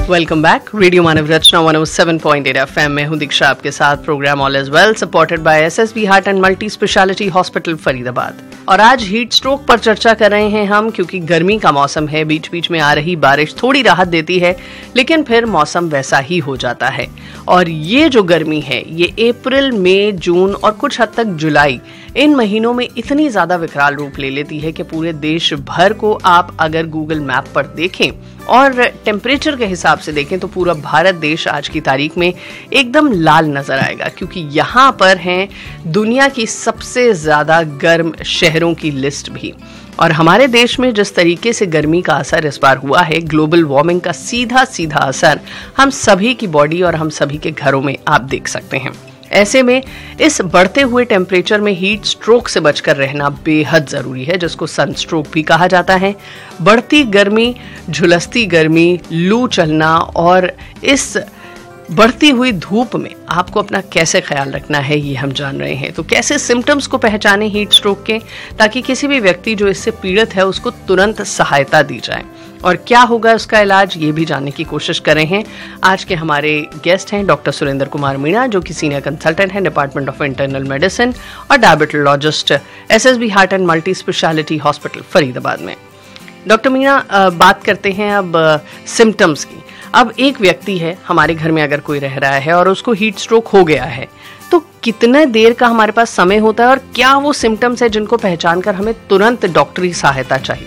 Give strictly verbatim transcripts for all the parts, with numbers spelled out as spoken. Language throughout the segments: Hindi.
Welcome back. रेडियो मानव रचना one O seven point eight F M में हूं दीक्षा आपके साथ। Program all is well supported by SSB heart and multi speciality hospital Faridabad. और आज हीट स्ट्रोक पर चर्चा कर रहे हैं हम, क्योंकि गर्मी का मौसम है। बीच बीच में आ रही बारिश थोड़ी राहत देती है, लेकिन फिर मौसम वैसा ही हो जाता है। और ये जो गर्मी है, ये अप्रैल, मई, जून और कुछ हद तक जुलाई, इन महीनों में इतनी ज्यादा विकराल रूप ले लेती है कि पूरे देश भर को आप अगर गूगल मैप पर देखें और टेम्परेचर के हिसाब से देखें तो पूरा भारत देश आज की तारीख में एकदम लाल नजर आएगा, क्योंकि यहाँ पर हैं दुनिया की सबसे ज्यादा गर्म शहरों की लिस्ट भी। और हमारे देश में जिस तरीके से गर्मी का असर इस बार हुआ है, ग्लोबल वार्मिंग का सीधा सीधा असर हम सभी की बॉडी और हम सभी के घरों में आप देख सकते हैं। ऐसे में इस बढ़ते हुए टेम्परेचर में हीट स्ट्रोक से बचकर रहना बेहद जरूरी है, जिसको सन स्ट्रोक भी कहा जाता है। बढ़ती गर्मी, झुलसती गर्मी, लू चलना और इस बढ़ती हुई धूप में आपको अपना कैसे ख्याल रखना है, ये हम जान रहे हैं। तो कैसे सिम्टम्स को पहचानें हीट स्ट्रोक के, ताकि किसी भी व्यक्ति जो इससे पीड़ित है उसको तुरंत सहायता दी जाए, और क्या होगा उसका इलाज, ये भी जानने की कोशिश कर रहे हैं। आज के हमारे गेस्ट हैं डॉक्टर सुरेंद्र कुमार मीणा, जो कि सीनियर कंसल्टेंट हैं डिपार्टमेंट ऑफ इंटरनल मेडिसिन और diabetologist SSB heart and multi speciality hospital Faridabad में। डॉक्टर मीणा, बात करते हैं अब सिम्टम्स की। अब एक व्यक्ति है, हमारे घर में अगर कोई रह रहा है और उसको हीट स्ट्रोक हो गया है, तो कितने देर का हमारे पास समय होता है, और क्या वो सिम्टम्स है जिनको पहचान कर हमें तुरंत डॉक्टरी सहायता चाहिए?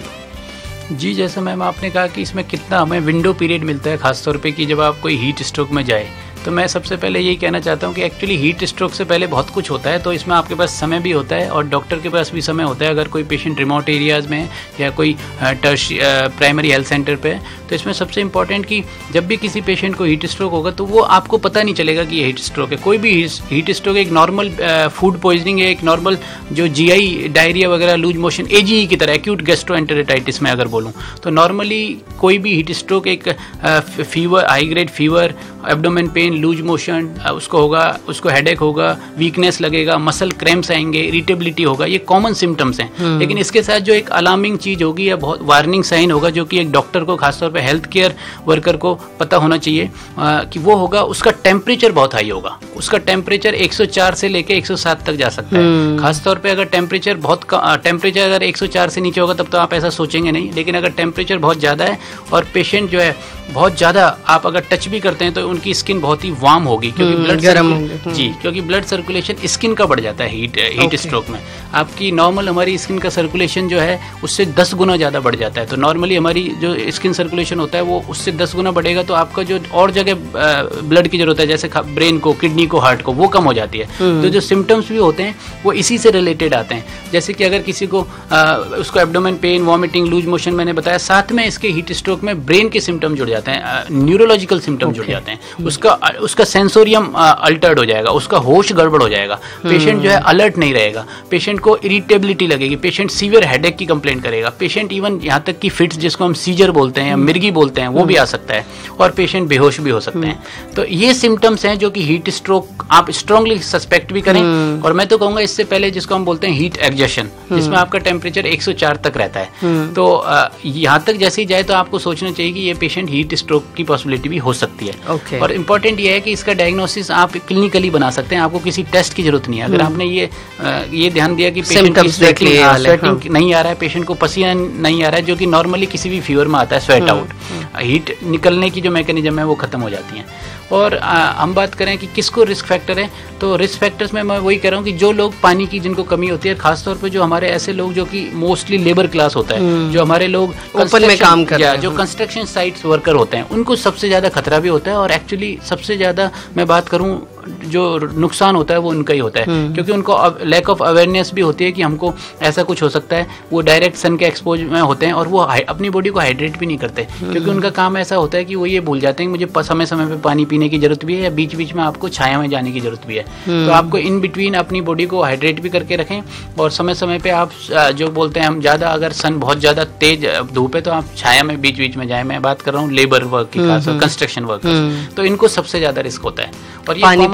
जी, जैसा मैम आपने कहा कि इसमें कितना हमें विंडो पीरियड मिलता है, खासतौर पे कि जब आप कोई हीट स्ट्रोक में जाए, तो मैं सबसे पहले यही कहना चाहता हूँ कि एक्चुअली हीट स्ट्रोक से पहले बहुत कुछ होता है। तो इसमें आपके पास समय भी होता है और डॉक्टर के पास भी समय होता है। अगर कोई पेशेंट रिमोट एरियाज़ में है या कोई टर्श प्राइमरी हेल्थ सेंटर पे है, तो इसमें सबसे इंपॉर्टेंट कि जब भी किसी पेशेंट को हीट स्ट्रोक होगा तो वो आपको पता नहीं चलेगा कि ये हीट स्ट्रोक है। कोई भी हीट स्ट्रोक एक नॉर्मल फूड पॉइजनिंग है, एक नॉर्मल जो जीआई डायरिया वगैरह, लूज मोशन, एजीई की तरह, एक्यूट गैस्ट्रोएंटेराइटिस में अगर बोलूँ तो नॉर्मली कोई भी हीट स्ट्रोक एक fever, high grade fever, abdomen pain, loose motion उसको होगा, उसको हेडेक होगा, वीकनेस लगेगा, मसल क्रैम्प्स आएंगे, इरिटेबिलिटी होगा, ये कॉमन सिम्टम्स हैं। लेकिन इसके साथ जो एक अलार्मिंग चीज होगी या बहुत वार्निंग साइन होगा, जो कि एक डॉक्टर को, खासतौर पे हेल्थ केयर वर्कर को पता होना चाहिए आ, कि वो होगा, उसका टेम्परेचर बहुत हाई होगा। उसका टेम्परेचर एक सौ चार से लेके एक सौ सात तक जा सकता है। खासतौर पे अगर टेम्परेचर बहुत टेम्परेचर अगर एक सौ चार से नीचे होगा तब तो आप ऐसा सोचेंगे नहीं, लेकिन अगर टेम्परेचर बहुत ज़्यादा है और पेशेंट जो है बहुत ज़्यादा आप अगर टच भी करते हैं तो उनकी स्किन बहुत ही वार्म होगी, क्योंकि ब्लड गर्म जी क्योंकि ब्लड सर्कुलेशन स्किन का बढ़ जाता है हीट हीट स्ट्रोक में। आपकी नॉर्मल हमारी स्किन का सर्कुलेशन जो है उससे दस गुना ज़्यादा बढ़ जाता है। तो नॉर्मली हमारी जो स्किन सर्कुलेशन होता है वो उससे दस गुना बढ़ेगा, तो आपका जो और जगह ब्लड की जरूरत है, जैसे ब्रेन को, किडनी को, हार्ट को, वो कम हो जाती है। तो जो सिम्टम्स भी होते हैं वो इसी से रिलेटेड आते हैं। जैसे कि अगर किसी को आ, उसको abdomen pain, vomiting, loose motion मैंने बताया, साथ में इसके हीट स्ट्रोक में ब्रेन के सिम्टम जुड़ जाते हैं, न्यूरोलॉजिकल सिम्टम जुड़ जाते हैं। उसका उसका सेंसोरियम अल्टर्ड हो जाएगा, उसका होश गड़बड़ हो जाएगा, पेशेंट जो है अलर्ट नहीं रहेगा, पेशेंट को इरिटेबिलिटी लगेगी, पेशेंट सीवियर हेडेक की कंप्लेंट करेगा, पेशेंट इवन यहाँ तक कि फिट्स, जिसको हम सीजर बोलते हैं या मिर्गी बोलते हैं, वो भी आ सकता है, और पेशेंट बेहोश भी हो सकते हैं। तो ये सिम्टम्स हैं जो कि हीट स्ट्रोक आप स्ट्रांगली सस्पेक्ट भी करें। और मैं तो कहूँगा इससे पहले जिसको हम बोलते हैं हीट एग्जर्शन, जिसमें आपका टेम्परेचर एक सौ चार तक रहता है, तो यहाँ तक जैसे ही जाए तो आपको सोचना चाहिए कि ये पेशेंट हीट स्ट्रोक की पॉसिबिलिटी भी हो सकती है। okay. और इम्पोर्टेंट ये है कि इसका डायग्नोसिस आप क्लिनिकली बना सकते हैं, आपको किसी टेस्ट की जरूरत नहीं है। अगर आपने ये ये ध्यान दिया कि पेशेंट की स्वेटिंग स्वेटिंग नहीं आ रहा है, पेशेंट को पसीना नहीं आ रहा है, जो कि नॉर्मली किसी भी फीवर में आता है, स्वेट आउट, हीट निकलने की जो मैकेनिज्म है वो खत्म हो जाती है। और आ, हम बात करें कि किसको रिस्क फैक्टर है, तो रिस्क फैक्टर्स में मैं वही कह रहा हूँ कि जो लोग पानी की जिनको कमी होती है, खासतौर पे जो हमारे ऐसे लोग जो कि मोस्टली लेबर क्लास होता है, जो हमारे लोग ओपन में काम कर रहे हैं, जो कंस्ट्रक्शन साइट्स वर्कर होते हैं, उनको सबसे ज़्यादा खतरा भी होता है। और एक्चुअली सबसे ज़्यादा मैं बात करूँ जो नुकसान होता है वो उनका ही होता है, क्योंकि उनको लैक ऑफ अवेयरनेस भी होती है कि हमको ऐसा कुछ हो सकता है। वो डायरेक्ट सन के एक्सपोज में होते हैं और वो अपनी बॉडी को हाइड्रेट भी नहीं करते, क्योंकि उनका काम ऐसा होता है कि वो ये भूल जाते हैं कि मुझे समय समय पे पानी पीने की जरूरत भी है, या बीच बीच में आपको छाया में जाने की जरूरत भी है। तो आपको इन बिटवीन अपनी बॉडी को हाइड्रेट भी करके रखें, और समय समय पे आप जो बोलते हैं हम ज़्यादा अगर सन बहुत ज़्यादा तेज धूप है तो आप छाया में बीच बीच में जाए। मैं बात कर रहा हूँ लेबर वर्क की, खास कंस्ट्रक्शन वर्कर्स, तो इनको सबसे ज़्यादा रिस्क होता है। और ये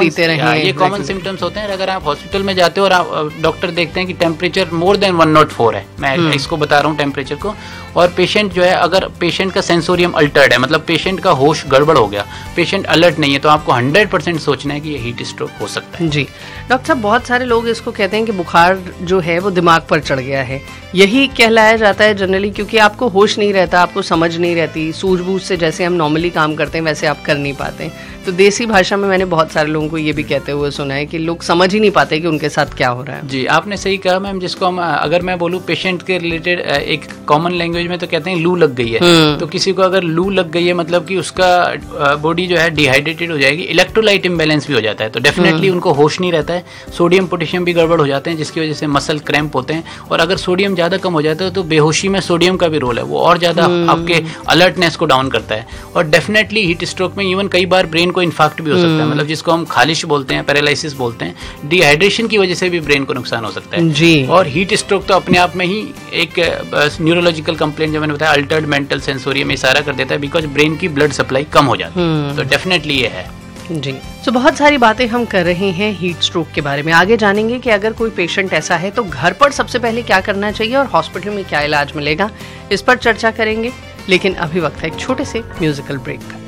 पीते रहें। ये कॉमन सिम्टम्स होते हैं। अगर आप हॉस्पिटल में जाते हो और आप डॉक्टर देखते हैं कि temperature more than one not four है, मैं इसको बता रहा हूँ टेम्परेचर को, और पेशेंट जो है, अगर पेशेंट का सेंसोरियम अल्टर्ड है, मतलब पेशेंट का होश गड़बड़ हो गया, पेशेंट अलर्ट नहीं है, तो आपको हंड्रेड परसेंट सोचना है कि ये हीट स्ट्रोक हो सकता है। जी डॉक्टर साहब, बहुत सारे लोग इसको कहते हैं कि बुखार जो है वो दिमाग पर चढ़ गया है, यही कहलाया जाता है जनरली, क्योंकि आपको होश नहीं रहता, आपको समझ नहीं रहती, सूझबूझ से जैसे हम नॉर्मली काम करते हैं वैसे आप कर नहीं पाते। तो देसी भाषा में मैंने बहुत सारे लोगों को ये भी कहते हुए सुना है कि लोग समझ ही नहीं पाते कि उनके साथ क्या हो रहा है। जी आपने सही कहा मैम, जिसको हम, अगर मैं बोलूँ पेशेंट के रिलेटेड एक कॉमन लैंग्वेज में तो कहते हैं लू लग गई है। तो किसी को अगर लू लग गई है मतलब कि उसका बॉडी जो है डिहाइड्रेटेड हो जाएगी, इलेक्ट्रोलाइट इम्बैलेंस भी हो जाता है, तो डेफिनेटली उनको होश नहीं रहता है, सोडियम पोटेशियम भी गड़बड़ हो जाते हैं, जिसकी वजह से मसल क्रैम्प होते हैं, और अगर सोडियम ज़्यादा कम हो जाता है तो बेहोशी में सोडियम का भी रोल है, वो और ज़्यादा आपके अलर्टनेस को डाउन करता है। और डेफिनेटली हीट स्ट्रोक में इवन कई बार ब्रेन को इन्फाक्ट भी हो सकता है, मतलब जिसको हम खालिश बोलते हैं, पैरालिसिस बोलते हैं, डिहाइड्रेशन की वजह से भी ब्रेन को नुकसान हो सकता है जी। और हीट स्ट्रोक तो अपने आप में ही एक न्यूरोलॉजिकल कंप्लेंट जो मैंने बताया, अल्टर्ड मेंटल सेंसोरियम इशारा कर देता है, बिकॉज ब्रेन की ब्लड सप्लाई कम हो जाती है, तो डेफिनेटली ये है। जी तो बहुत सारी बातें हम कर रहे हैं हीट स्ट्रोक के बारे में। आगे जानेंगे कि अगर कोई पेशेंट ऐसा है तो घर पर सबसे पहले क्या करना चाहिए और हॉस्पिटल में क्या इलाज मिलेगा, इस पर चर्चा करेंगे। लेकिन अभी वक्त है एक छोटे से म्यूजिकल ब्रेक का।